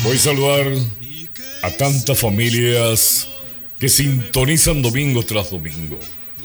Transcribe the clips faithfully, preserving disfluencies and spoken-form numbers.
Voy a saludar a tantas familias que sintonizan domingo tras domingo.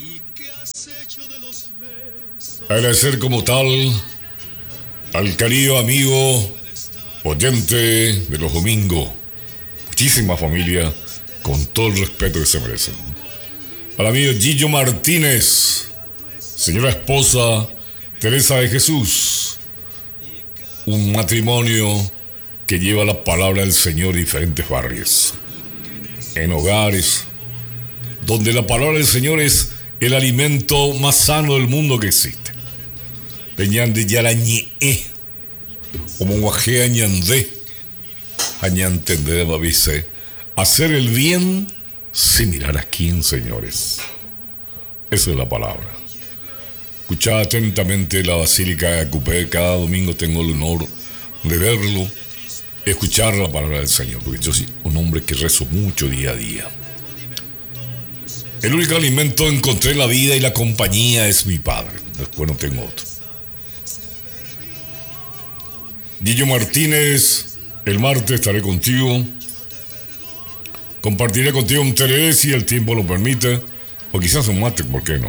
Agradecer como tal al querido amigo oyente de los domingos. Muchísima familia, con todo el respeto que se merecen. Al amigo Gillo Martínez, señora esposa Teresa de Jesús. Un matrimonio que lleva la palabra del Señor en diferentes barrios, en hogares, donde la palabra del Señor es el alimento más sano del mundo que existe. Peñande yarañe, como guajé añandé, añantendé babise, hacer el bien sin mirar a quién, señores. Esa es la palabra. Escuchad atentamente la Basílica de Acupé. Cada domingo tengo el honor de verlo, escuchar la palabra del Señor, porque yo soy un hombre que rezo mucho día a día. El único alimento que encontré en la vida y la compañía es mi Padre. Después no tengo otro. Guillo Martínez, el martes estaré contigo. Compartiré contigo un tereré si el tiempo lo permite, o quizás un mate, ¿por qué no?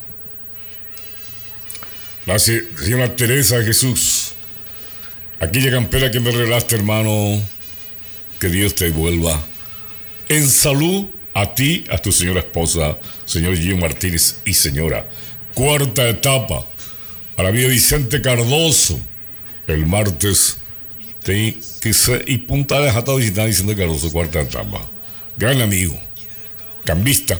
La señora Teresa de Jesús, aquella campera que me regalaste, hermano, que Dios te vuelva en salud a ti, a tu señora esposa, señor Guillo Martínez y señora. Cuarta etapa, a la vida Vicente Cardoso, el martes, te, quise, y Punta de Jata visitar Vicente Cardoso, cuarta etapa. Gran amigo, cambista.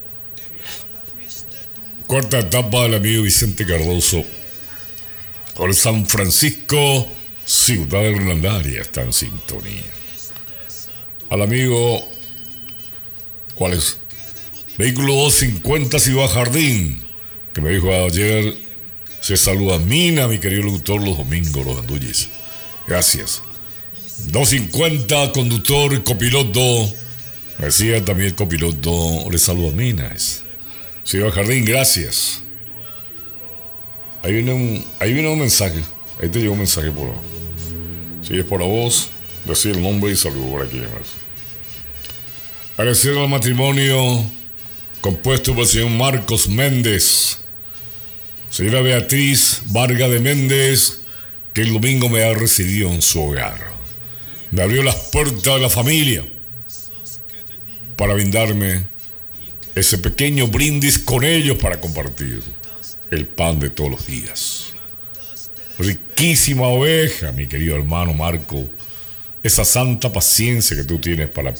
Cuarta etapa del amigo Vicente Cardoso, por San Francisco, ciudad de Hernandaria, está en sintonía. Al amigo, ¿cuál es? Vehículo doscientos cincuenta Ciudad Jardín, que me dijo ayer, se saluda Mina, mi querido locutor, los domingos, los andulles. Gracias. doscientos cincuenta, conductor, copiloto, me decía también el copiloto, le saluda Mina. Ciudad Jardín, gracias. Ahí viene un, ahí viene un mensaje. Ahí te llegó un mensaje por. Si es por la voz, decir el nombre y saludo por aquí. Agradecer al matrimonio compuesto por el señor Marcos Méndez, señora Beatriz Vargas de Méndez, que el domingo me ha recibido en su hogar. Me abrió las puertas de la familia para brindarme ese pequeño brindis con ellos para compartir el pan de todos los días. Riquísima oveja, mi querido hermano Marco. Esa santa paciencia que tú tienes para...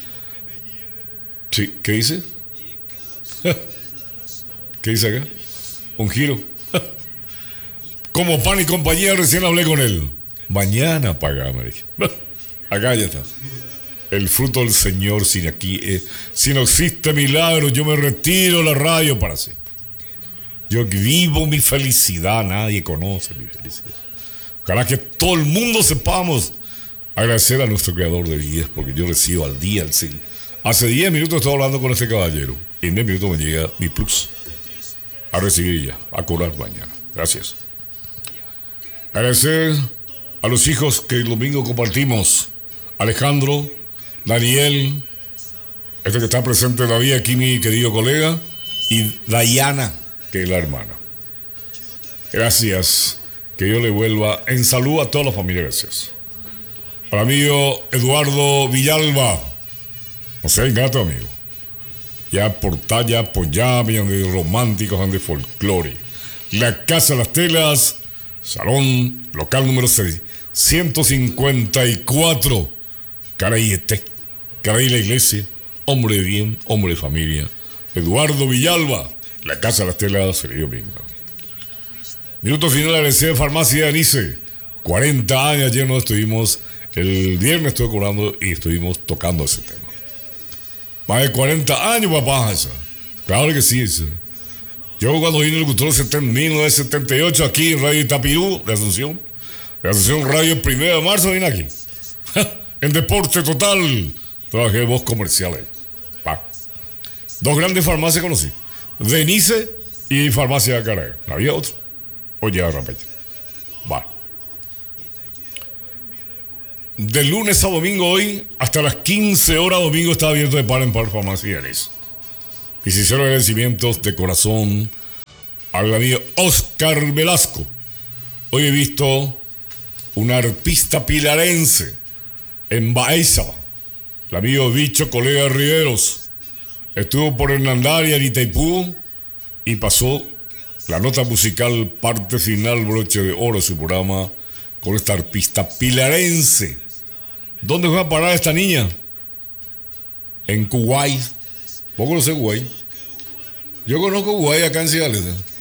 Sí, ¿qué dice? ¿Qué dice acá? Un giro. Como pan y compañía, recién hablé con él. Mañana paga, me dije. Acá ya está. El fruto del Señor, si aquí, eh, si no existe milagro, yo me retiro la radio para siempre. Yo vivo mi felicidad, nadie conoce mi felicidad. Ojalá que todo el mundo sepamos agradecer a nuestro creador de vidas, porque yo recibo al día, al cien. Hace diez minutos estoy hablando con este caballero, y en diez minutos me llega mi plus a recibir ya, a cobrar mañana. Gracias. Agradecer a los hijos que el domingo compartimos. Alejandro, Daniel, este que está presente todavía aquí, mi querido colega, y Dayana, que es la hermana. Gracias, que Dios le vuelva en salud a toda la familia, gracias. Al amigo Eduardo Villalba, no sé, gato amigo, ya por talla, por llave, de románticos, de folclore. La Casa de las Telas, salón local número seiscientos cincuenta y cuatro, Carayete, Caray la iglesia, hombre de bien, hombre de familia. Eduardo Villalba, la Casa de las Telas, sería domingo. Minuto final, agradecer a Farmacia Anice, cuarenta años, ayer nos estuvimos, el viernes estuve curando y estuvimos tocando ese tema. Más de cuarenta años, papá, eso. Claro que sí, eso. Yo cuando vine el cultor en mil novecientos setenta y ocho aquí en Radio Itapirú, de Asunción, de Asunción Radio, el primero de marzo vine aquí. En Deporte Total, trabajé en voz comerciales. Pa. Dos grandes farmacias conocí, Denice y Farmacia Caray. ¿No había otro? Oye, de repente. Va. de lunes a domingo hoy, hasta las quince horas domingo está abierto de par en par farmacias. Y sinceros agradecimientos de corazón al amigo Oscar Velasco. Hoy he visto un arpista pilarense en Baeza, el amigo Bicho Colega Riveros. Estuvo por Hernandaria en Itaipú y pasó la nota musical, parte final, broche de oro de su programa con esta arpista pilarense. ¿Dónde fue a parar esta niña? En Kuwait. ¿Vos conocés Kuwait? Yo conozco Kuwait acá en Ciales.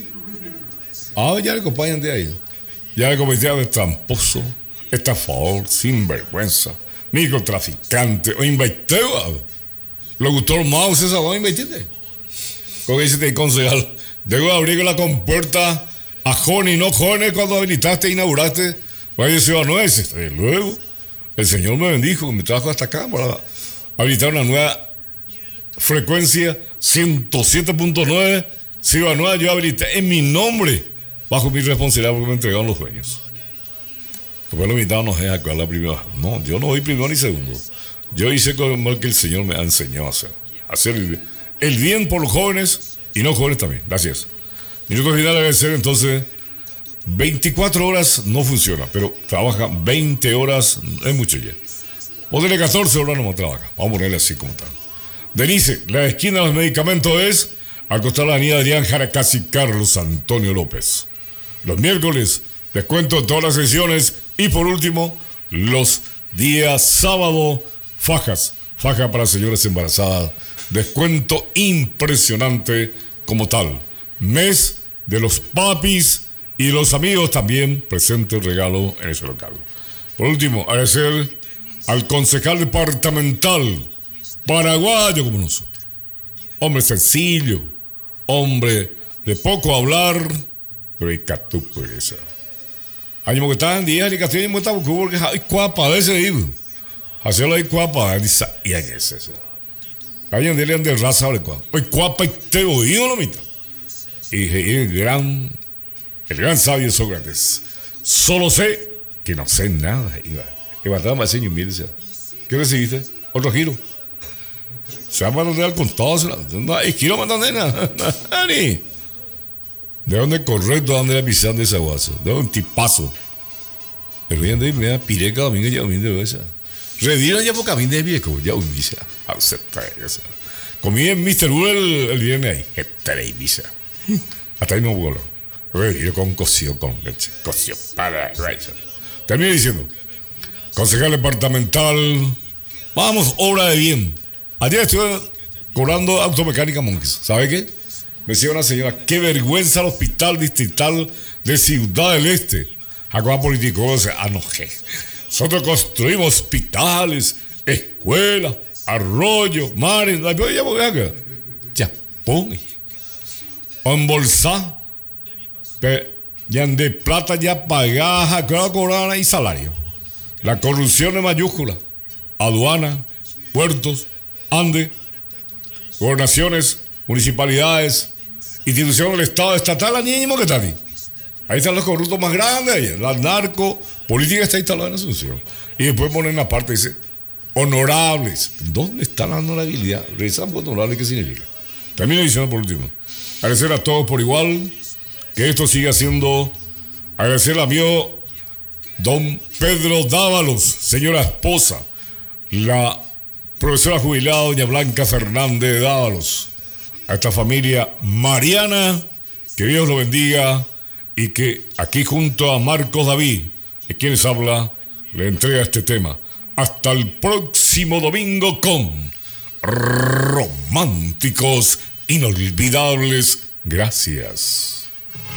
Ah, ya le acompañan de ahí. Ya le acompañan de tramposo, estafador, sinvergüenza, microtraficante, o invaiteo. Locutor Maus, esa va a invaitete. ¿Cómo dice este concejal? Debo abrir la compuerta a jóvenes y no jóvenes cuando habilitaste e inauguraste Valle Ciudad Nueces. Luego, el Señor me bendijo, me trajo hasta acá para habilitar una nueva frecuencia ciento siete punto nueve. Ciudad Nueva, yo habilité en mi nombre, bajo mi responsabilidad, porque me entregaron los dueños. Después lo invitado no es acá la primera. No, yo no voy primero ni segundo. Yo hice como el que el Señor me ha enseñado a hacer. Hacer el, el bien por los jóvenes y no jóvenes también. Gracias. Minuto final, agradecer entonces. veinticuatro horas no funciona, pero trabaja veinte horas, es mucho ya. Ponele catorce horas no trabaja. Vamos a ponerle así como tal. Denise, la esquina de los medicamentos es al costado de la avenida Adrián Jaracasi Carlos Antonio López. Los miércoles, descuento en todas las sesiones. Y por último, los días sábado, fajas. Faja para señoras embarazadas. Descuento impresionante como tal. Mes de los papis y los amigos también. Presente regalo en ese local. Por último, agradecer al concejal departamental paraguayo como nosotros. Hombre sencillo. Hombre de poco hablar. Pero hay catú pereza. Año que estaban días y castillo me estaba porque hay cuapa a ese digo. Hacerlo hay cuapa y hay ese. Hay un día de raza de cuapa. Hay cuapa y te oído lo mitad. Y el gran, el gran sabio Sócrates. Solo sé que no sé nada. Y batalla más señor, mire. ¿Qué recibiste? Otro giro. Se llama donde al contado. No hay giro más nada. Ni. ¿De dónde correcto? ¿De dónde la pisando esa guasa? ¿De un tipazo? El bien de me da pireca domingo ya un de esa. Redira ya por camino de viejo, ya un misa. Comí en mister U el, el viernes ahí. Etere y misa. Hasta ahí no hubo. Redira con cocido con leche. Cocido para. Termino diciendo. Concejal departamental. Vamos, obra de bien. Ayer estuve cobrando automecánica Monjes. ¿Sabe qué? Me decía una señora, qué vergüenza el hospital distrital de Ciudad del Este. Acá políticos, ah, no, je. Nosotros construimos hospitales, escuelas, arroyos, mares, la que ya voy acá. Ya, pone. Embolsar, ya de plata ya pagada, acá cobrar y salario. La corrupción es mayúscula. Aduana, puertos, Ande, gobernaciones, municipalidades, instituciones del Estado estatal, la niña que está ahí. Ahí están los corruptos más grandes, ahí. La narco política está instalada en Asunción. Y después ponen la parte, dice, honorables. ¿Dónde está la honorabilidad? Revisamos honorable, ¿qué significa? Termino diciendo por último. Agradecer a todos por igual, que esto siga siendo, agradecer a mi amigo don Pedro Dávalos, señora esposa, la profesora jubilada doña Blanca Fernández Dávalos, a esta familia mariana, que Dios lo bendiga y que aquí junto a Marcos David, de quienes habla, le entrega este tema. Hasta el próximo domingo con Románticos Inolvidables. Gracias.